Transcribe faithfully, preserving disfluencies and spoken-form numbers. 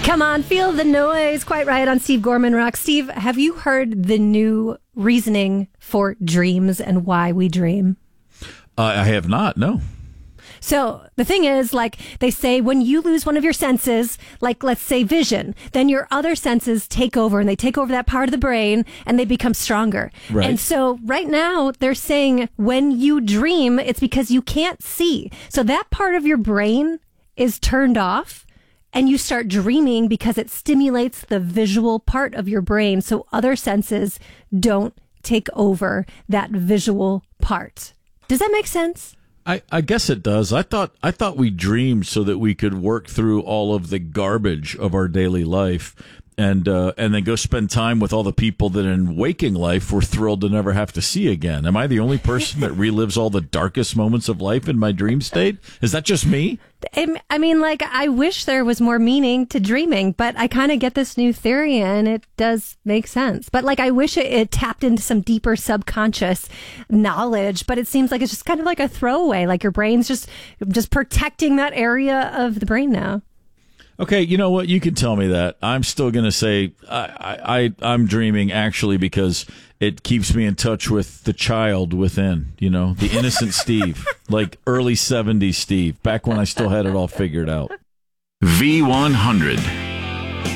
Come on, feel the noise. Quite right on Steve Gorman Rock. Steve, have you heard the new reasoning for dreams and why we dream? Uh, I have not, no. So the thing is, like they say, when you lose one of your senses, like let's say vision, then your other senses take over and they take over that part of the brain and they become stronger. Right. And so right now they're saying when you dream, it's because you can't see. So that part of your brain is turned off and you start dreaming because it stimulates the visual part of your brain. So other senses don't take over that visual part. Does that make sense? I, I guess it does. I thought I thought we dreamed so that we could work through all of the garbage of our daily life and uh, and then go spend time with all the people that in waking life we're thrilled to never have to see again. Am I the only person that relives all the darkest moments of life in my dream state? Is that just me? I mean, like, I wish there was more meaning to dreaming, but I kind of get this new theory and it does make sense. But like, I wish it, it tapped into some deeper subconscious knowledge, but it seems like it's just kind of like a throwaway, like your brain's just, just protecting that area of the brain now. Okay, you know what? You can tell me that. I'm still going to say I, I, I'm dreaming actually because it keeps me in touch with the child within, you know, the innocent Steve, like early seventies Steve, back when I still had it all figured out. V one hundred.